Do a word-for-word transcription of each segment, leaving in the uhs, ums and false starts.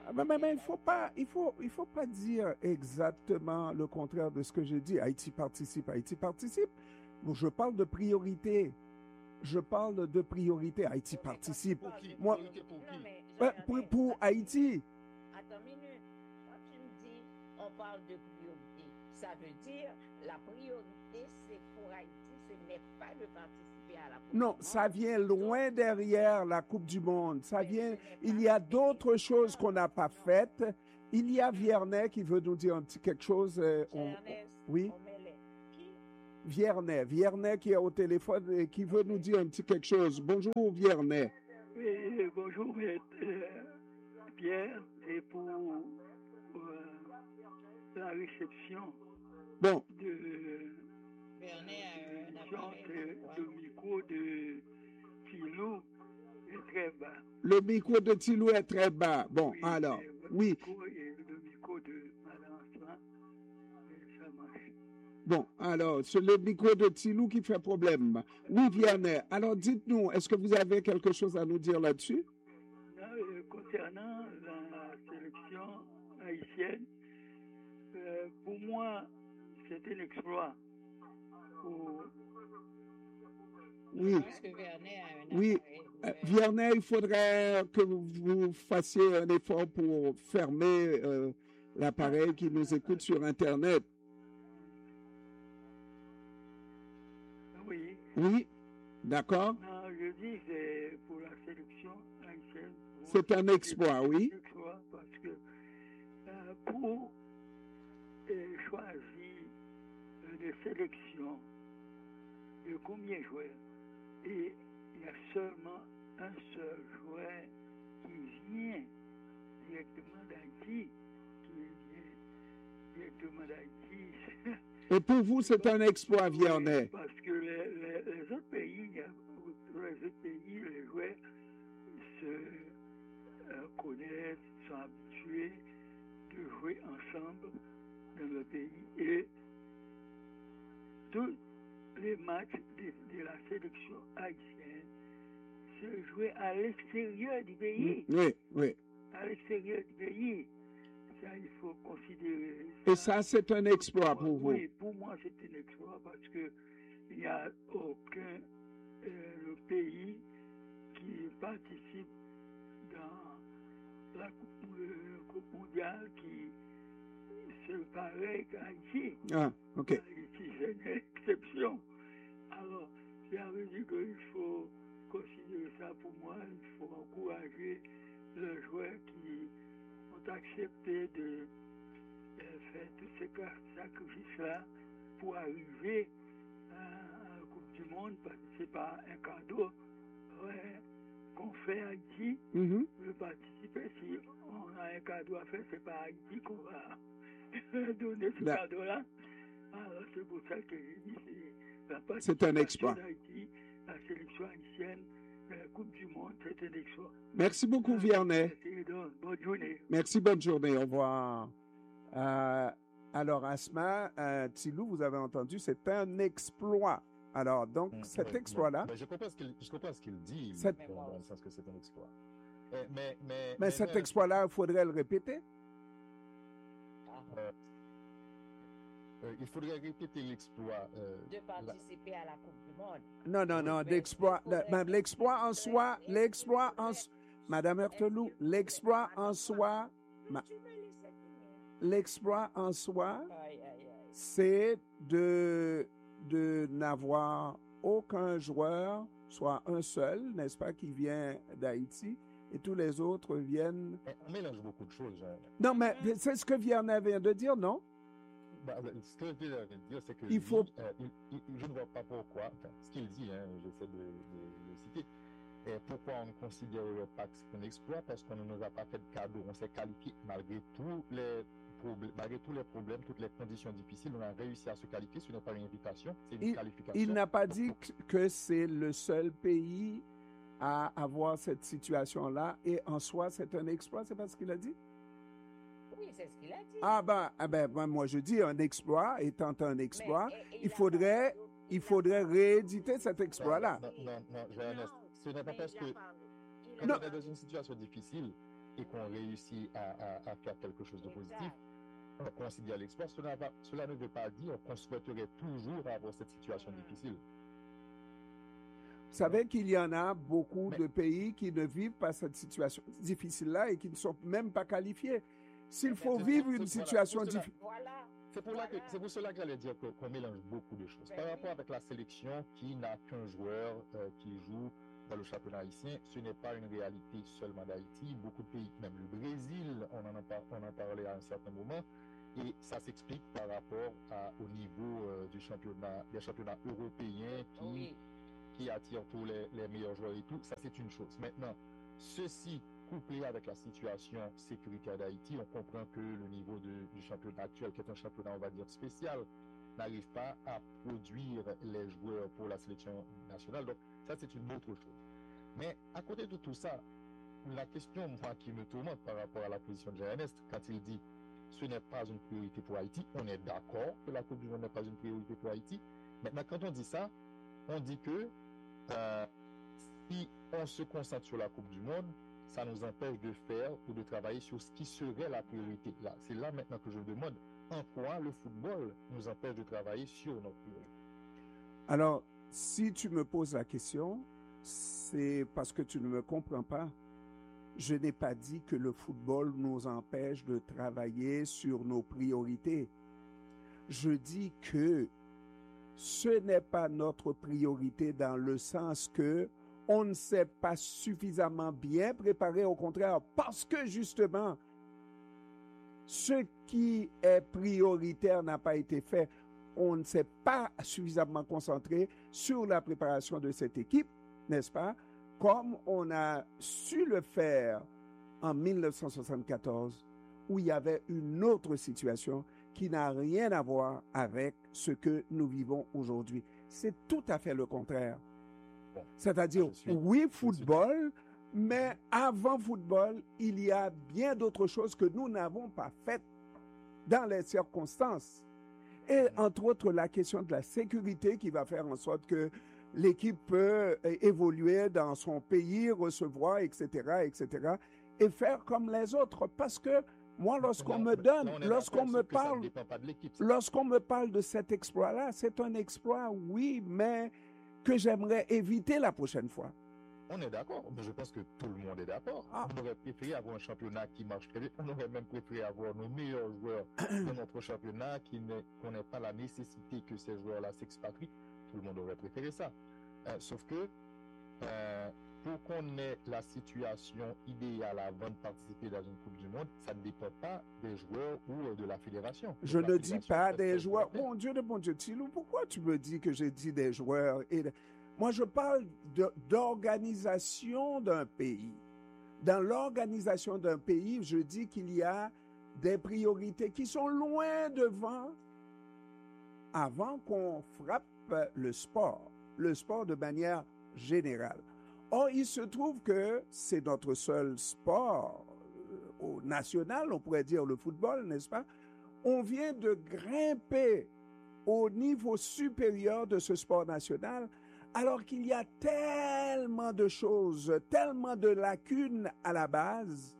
Mais, mais, mais il faut pas, il faut, il faut pas dire exactement le contraire de ce que j'ai dit. Haïti participe, Haïti participe. Bon, je parle de priorité. Je parle de priorité. Haïti participe. Pour qui? Moi, Priorité pour qui? Non, mais euh, Jean-René, pour, pour Haïti. attends une minute. Quand tu me dis on parle de priorité, ça veut dire la priorité c'est pour Haïti, ce n'est pas de participer à la Coupe Non, du ça Monde. vient loin derrière la Coupe du Monde. Ça Mais vient. ce n'est Il pas y a fait. d'autres choses qu'on n'a pas Non. faites. Il y a Viernet qui veut nous dire un petit quelque chose. euh, on- Ernest, oui, on met les- Qui? Viernet. Viernet qui est au téléphone et qui veut nous dire un petit quelque chose. Bonjour Viernet. Oui, euh, bonjour, euh, Pierre, et pour euh, la réception Bon, de Vernet a un l'émission appareil. de, quoi. de micro de Filou est très bas. le micro de Tilou est très bas. Bon, Oui, alors, et votre oui. micro et le micro de Madame Aslan, et ça marche. Bon, alors, c'est le micro de Tilou qui fait problème. Oui, Viernet. Alors, dites-nous, est-ce que vous avez quelque chose à nous dire là-dessus? Là, euh, concernant la sélection haïtienne, euh, pour moi, c'est un exploit. Pour, Oui. Parce que Vernet a un Oui, appareil. Euh, ouvert. Viernet, il faudrait que vous fassiez un effort pour fermer euh, l'appareil qui nous écoute sur Internet. oui, Oui, d'accord? non, je dis c'est pour la sélection haïtienne. pour- C'est un exploit, oui. un exploit parce que euh, pour euh, choisir euh, des sélections de combien de joueurs, et il y a seulement un seul joueur qui vient directement d'Haïti, qui vient directement d'Haïti. Et pour vous, c'est un exploit, Oui, Viernet. parce que les, les- les autres pays, il y a- dans les autres pays, les joueurs se euh, connaissent, sont habitués de jouer ensemble dans le pays. Et tous les matchs de, de la sélection haïtienne se jouaient à l'extérieur du pays. Oui, oui. À l'extérieur du pays. Ça, il faut considérer. Et ça, c'est un exploit pour vous. Oui, pour moi, c'est un exploit parce que il n'y a aucun euh, pays qui participe dans la Coupe, euh, coupe mondiale qui c'est pareil qu'Haïti. Ah, OK. Haïti, c'est une exception. Alors, ça veut dire qu'il faut considérer ça pour moi, il faut encourager les joueurs qui ont accepté de euh, faire tous ces sacrifices-là pour arriver à la Coupe du Monde, parce que ce n'est pas un cadeau ouais, qu'on fait à Haïti. Mhm. De participer, si on a un cadeau à faire, ce n'est pas à Haïti qu'on va donner ce Là. cadeau-là. Alors, c'est pour ça que j'ai dit c'est la C'est un participation exploit. d'Haïti, la sélection haïtienne, la Coupe du Monde, c'est un exploit. Merci beaucoup, Viernet. Merci, donc, bonne journée. Merci, bonne journée. Au revoir. Euh, alors, Asma, euh, Tilou, vous avez entendu, c'est un exploit. Alors, donc, Mm, cet ouais, exploit-là, mais- mais je comprends ce qu'il, je comprends ce qu'il dit, Cet- dans, dans le sens que c'est un exploit. Eh, mais, mais, mais cet mais- exploit-là, il faudrait le répéter. euh, euh, il faudrait répéter l'exploit. euh, De la- participer à la Coupe du Monde. Non, non, non, Mais d'exploit. il faudrait- ben, L'exploit en soi, il l'exploit en faudrait- soi. Madame Heurteloup, l'exploit en soi, ma- Tu me laisses finir. l'exploit en soi, Aïe, aïe, aïe. c'est de, de n'avoir aucun joueur, soit un seul, n'est-ce pas, qui vient d'Haïti, et tous les autres viennent. eh, on mélange beaucoup de choses. Jean. Non, mais c'est ce que Viernet vient de dire, non? Bah, ce que je veux dire, c'est que Il lui, faut- euh, il- il- je ne vois pas pourquoi, enfin, ce qu'il dit, hein, j'essaie de, de, de citer, et pourquoi on ne considérerait pas que c'est un exploit, parce qu'on ne nous a pas fait de cadeau, on s'est qualifié malgré tous les problèmes, malgré tous les problèmes, toutes les conditions difficiles, on a réussi à se qualifier, ce n'est pas une invitation, c'est une qualification. Il n'a pas dit que- que c'est le seul pays à avoir cette situation-là, et en soi, c'est un exploit, c'est pas ce qu'il a dit? Oui, c'est ce qu'il a dit. Ah ben, ah ben, ben, moi je dis un exploit étant un exploit, Mais, et- et il a faudrait, parlé- il a faudrait parlé- rééditer cet exploit-là. Non, non, non, Jean-Ernest, ce n'est pas mais parce il que a parlé- il a quand Non. on est dans une situation difficile, et qu'on réussit à, à, à faire quelque chose de positif, on considère l'exploit. Cela, va, cela ne veut pas dire qu'on souhaiterait toujours avoir cette situation difficile. Vous savez qu'il y en a beaucoup Mais, de pays qui ne vivent pas cette situation difficile-là et qui ne sont même pas qualifiés. S'il faut c'est- vivre c'est- une voilà, situation pour cela- difficile, Voilà. C'est pour, là que- Voilà. c'est pour cela que j'allais dire que- qu'on mélange beaucoup de choses. Ben Par oui. rapport avec la sélection qui n'a qu'un joueur euh, qui joue dans le championnat haïtien, ce n'est pas une réalité seulement d'Haïti. Beaucoup de pays, même le Brésil, on en a, par- on en parlait à un certain moment, et ça s'explique par rapport à- au niveau euh, du championnat, des championnats européens qui, Oui. qui attirent tous les, les meilleurs joueurs et tout. Ça, c'est une chose. Maintenant, ceci couplé avec la situation sécuritaire d'Haïti, on comprend que le niveau de- du championnat actuel, qui est un championnat, on va dire, spécial, n'arrive pas à produire les joueurs pour la sélection nationale. Donc, ça, c'est une autre chose. Mais à côté de tout ça, la question, moi, qui me tourmente par rapport à la position de Ernest, quand il dit ce n'est pas une priorité pour Haïti, on est d'accord que la Coupe du Monde n'est pas une priorité pour Haïti. Maintenant, quand on dit ça, on dit que euh, si on se concentre sur la Coupe du Monde, ça nous empêche de faire ou de travailler sur ce qui serait la priorité. Là, c'est là maintenant que je demande en quoi le football nous empêche de travailler sur notre priorité. alors si tu me poses la question, c'est parce que tu ne me comprends pas. Je n'ai pas dit que le football nous empêche de travailler sur nos priorités. Je dis que ce n'est pas notre priorité dans le sens que on ne s'est pas suffisamment bien préparé, au contraire, parce que justement, ce qui est prioritaire n'a pas été fait. On ne s'est pas suffisamment concentré sur la préparation de cette équipe, n'est-ce pas? Comme on a su le faire en mille neuf cent soixante-quatorze, où il y avait une autre situation qui n'a rien à voir avec ce que nous vivons aujourd'hui. C'est tout à fait le contraire. Bon, C'est-à-dire, je suis- oui, je suis- football, mais avant football, il y a bien d'autres choses que nous n'avons pas faites dans les circonstances. Et entre autres, la question de la sécurité qui va faire en sorte que l'équipe peut euh, évoluer dans son pays, recevoir, et cetera, et cetera, et faire comme les autres. Parce que moi, lorsqu'on Là, me donne, là, on est lorsqu'on d'accord, me sauf que ça ne parle, dépend pas de l'équipe. lorsqu'on me parle de cet exploit-là, c'est un exploit, oui, mais que j'aimerais éviter la prochaine fois. On est d'accord, mais je pense que tout le monde est d'accord. Ah. On aurait préféré avoir un championnat qui marche très bien. On aurait même préféré avoir nos meilleurs joueurs dans notre championnat, qui n'est- qu'on n'ait pas la nécessité que ces joueurs-là s'expatrient. Tout le monde aurait préféré ça. Euh, sauf que euh, pour qu'on ait la situation idéale avant de participer dans une Coupe du Monde, ça ne dépend pas des joueurs ou euh, de la fédération. Je Donc, ne la dis fédération pas fait des ce joueurs. qu'elle fait. Mon Dieu de mon Dieu, Thilou, pourquoi tu me dis que j'ai dit des joueurs? Et de- Moi, je parle de- d'organisation d'un pays. Dans l'organisation d'un pays, je dis qu'il y a des priorités qui sont loin devant avant qu'on frappe le sport, le sport de manière générale. Or, il se trouve que c'est notre seul sport euh, au national, on pourrait dire le football, n'est-ce pas? On vient de grimper au niveau supérieur de ce sport national, alors qu'il y a tellement de choses, tellement de lacunes à la base,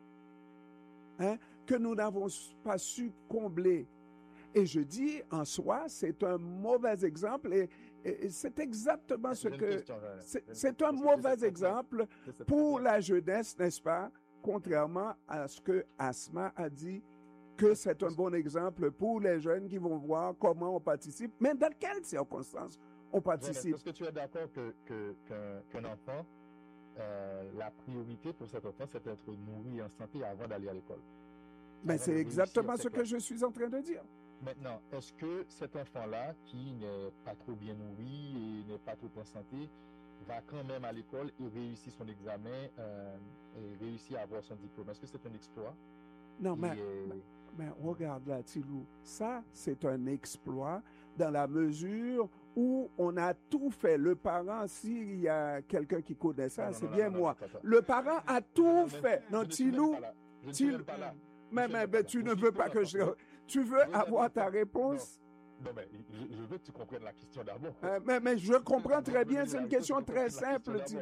hein, que nous n'avons pas su combler. Et je dis, en soi, c'est un mauvais exemple et, et- et c'est exactement ce J'ai une que... question, Jean- C'est j'ai une c'est question. un Est-ce que mauvais cette- exemple c'est cette- pour la jeunesse, n'est-ce pas? Contrairement à ce que Asma a dit, que c'est un bon exemple pour les jeunes qui vont voir comment on participe, mais dans quelles circonstances on Jean, participe. Est-ce que tu es d'accord que, que, qu'un, qu'un enfant, euh, la priorité pour cet enfant, c'est d'être nourri en santé avant d'aller à l'école? Mais Avant c'est de exactement réussir ce ses que je suis en train de dire. Maintenant, est-ce que cet enfant-là, qui n'est pas trop bien nourri et n'est pas trop en santé, va quand même à l'école et réussir son examen euh, et réussir à avoir son diplôme? Est-ce que c'est un exploit? Non, qui mais, est- mais regarde là, Thilou, ça, c'est un exploit dans la mesure où on a tout fait. Le parent, s'il y a quelqu'un qui connaît ça, Non, non, c'est non, bien non, non, moi. non, attends, attends. Le parent a Non, tout non, mais fait. je Non, ne suis même Thilou, pas là. Je ne suis Thilou- même pas là. mais, Je suis mais, même mais pas tu là. ne Je veux suis pas pas que là. je... Tu veux Regarde, avoir ta non. réponse? Non, mais je, je veux que tu comprennes la question d'abord. Euh, mais, mais je comprends Je très veux bien, dire c'est la une réponse, question je très comprends la question simple, Thilou. d'abord.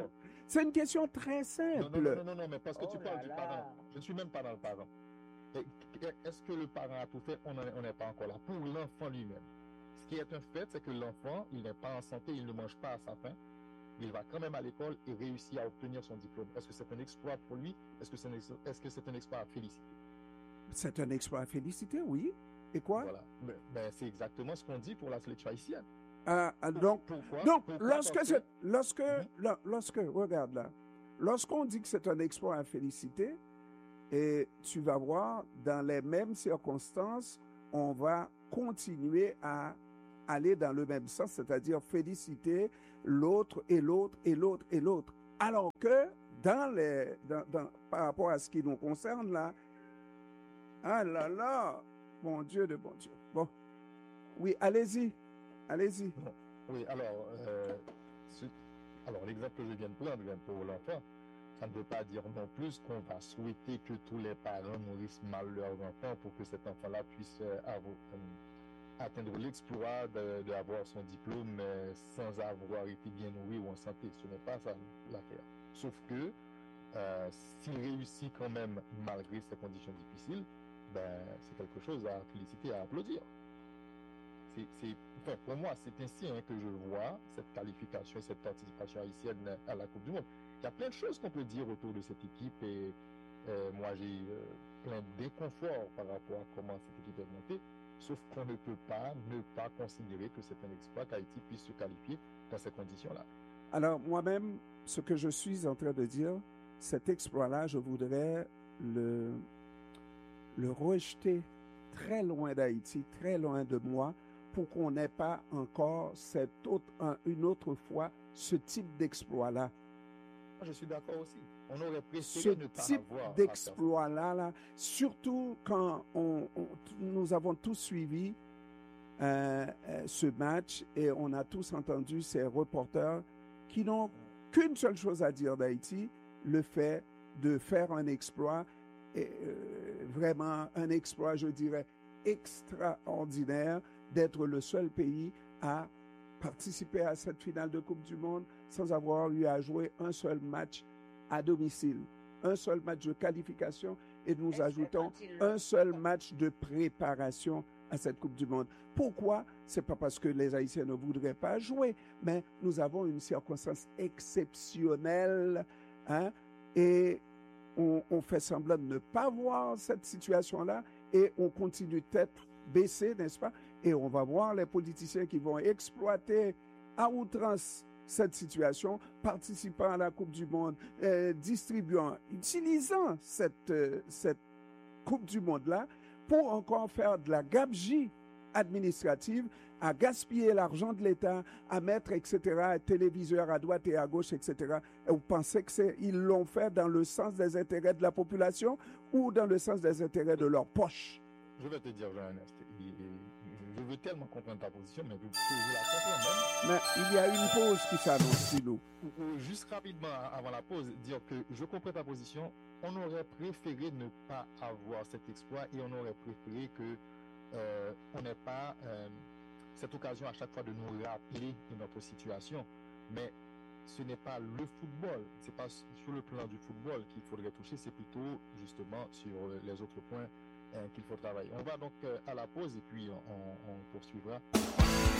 C'est une question très simple. Non, non, non, non, non, non, mais parce que Oh tu parles là du là. parent. Je ne suis même pas dans le parent. Et est-ce que le parent a tout fait? On n'est pas encore là. Pour l'enfant lui-même. Ce qui est un fait, c'est que l'enfant, il n'est pas en santé, il ne mange pas à sa faim. Il va quand même à l'école et réussit à obtenir son diplôme. Est-ce que c'est un exploit pour lui? Est-ce que c'est un, est-ce que c'est un exploit à féliciter? C'est un exploit à féliciter, oui. Et quoi? Voilà. Ben, ben, c'est exactement ce qu'on dit pour la sélection haïtienne. Ah, ah, donc, Pourquoi? donc Pourquoi? lorsque, Parce c'est- que- lorsque, Mhm. lo- lorsque, regarde là, lorsqu'on dit que c'est un exploit à féliciter, et tu vas voir, dans les mêmes circonstances, on va continuer à aller dans le même sens, c'est-à-dire féliciter l'autre et l'autre et l'autre et l'autre. Alors que dans les, dans, dans- par rapport à ce qui nous concerne là, ah là là, mon Dieu de bon Dieu. Bon, oui, allez-y, allez-y. Oui, alors, euh, ce- alors l'exemple que je viens de prendre hein, pour l'enfant, ça ne veut pas dire non plus qu'on va souhaiter que tous les parents nourrissent mal leurs enfants pour que cet enfant-là puisse euh, avoir, euh, atteindre l'exploit de- d'avoir son diplôme euh, sans avoir été bien nourri ou en santé. Ce n'est pas ça l'affaire. Sauf que euh, s'il réussit quand même malgré ces conditions difficiles, ben, c'est quelque chose à féliciter, à applaudir. C'est, c'est, enfin, pour moi, c'est ainsi hein, que je vois cette qualification, cette participation haïtienne à la Coupe du Monde. Il y a plein de choses qu'on peut dire autour de cette équipe et euh, moi j'ai euh, plein de déconfort par rapport à comment cette équipe est montée, sauf qu'on ne peut pas ne pas considérer que c'est un exploit qu'Haïti puisse se qualifier dans ces conditions-là. Alors, moi-même, ce que je suis en train de dire, cet exploit-là, je voudrais le, le rejeter très loin d'Haïti, très loin de moi, pour qu'on n'ait pas encore cette autre, un- une autre fois ce type d'exploit-là. Moi, je suis d'accord aussi. On aurait Ce préféré ne pas type avoir à faire ça. d'exploit-là, là, surtout quand on, on- nous avons tous suivi euh, euh, ce match et on a tous entendu ces reporters qui n'ont qu'une seule chose à dire d'Haïti, le fait de faire un exploit, et, euh, vraiment un exploit, je dirais, extraordinaire, d'être le seul pays à participer à cette finale de Coupe du Monde sans avoir eu à jouer un seul match à domicile, un seul match de qualification et nous Est-ce que ajoutons quand il- un seul match de préparation à cette Coupe du Monde. Pourquoi? C'est pas parce que les Haïtiens ne voudraient pas jouer, mais nous avons une circonstance exceptionnelle, hein, et on, on fait semblant de ne pas voir cette situation-là et on continue tête baissée, n'est-ce pas? Et on va voir les politiciens qui vont exploiter à outrance cette situation, participant à la Coupe du Monde, euh, distribuant, utilisant cette, euh, cette Coupe du Monde-là pour encore faire de la gabegie administrative, à gaspiller l'argent de l'État, à mettre, et cetera, téléviseurs à droite et à gauche, et cetera. Et vous pensez qu'ils l'ont fait dans le sens des intérêts de la population ou dans le sens des intérêts de leur poche? Je vais te dire, Jean-Ernest, et- et je veux tellement comprendre ta position, mais que je la comprends même. Mais il y a une pause qui s'annonce, Philou. Ou- ou juste rapidement avant la pause, dire que je comprends ta position. On aurait préféré ne pas avoir cet exploit et on aurait préféré que euh, on n'ait pas euh, cette occasion à chaque fois de nous rappeler de notre situation. Mais ce n'est pas le football, c'est pas sur le plan du football qu'il faudrait toucher, c'est plutôt justement sur euh, les autres points euh, qu'il faut travailler. On va donc euh, à la pause et puis on, on poursuivra.